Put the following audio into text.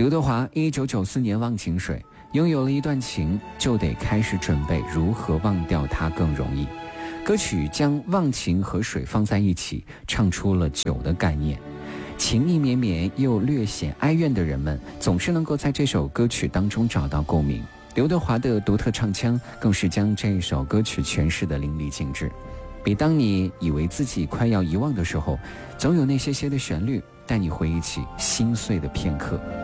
刘德华1994年忘情水，拥有了一段情，就得开始准备如何忘掉它更容易。歌曲将忘情和水放在一起，唱出了酒的概念。情意绵绵又略显哀怨的人们，总是能够在这首歌曲当中找到共鸣。刘德华的独特唱腔更是将这首歌曲诠释得淋漓尽致。每当你以为自己快要遗忘的时候，总有那些的旋律带你回忆起心碎的片刻。